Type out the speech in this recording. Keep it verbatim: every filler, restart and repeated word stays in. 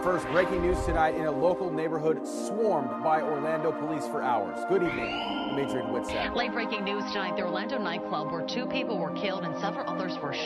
First, breaking news tonight in a local neighborhood swarmed by Orlando police for hours. Good evening, I'm Adrian Whitsett. Late breaking news tonight, the Orlando nightclub where two people were killed and several others were shot.